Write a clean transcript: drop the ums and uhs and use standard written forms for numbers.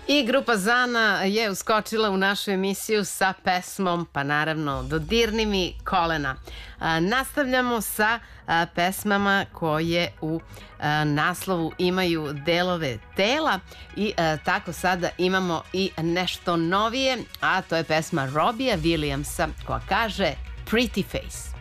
I grupa Zana je uskočila u našu emisiju sa pesmom, pa naravno, Dodirni mi kolena. Nastavljamo sa pesmama koje u naslovu imaju delove tela i tako sada imamo i nešto novije, a to je pesma Robija Williamsa koja kaže Pretty Face.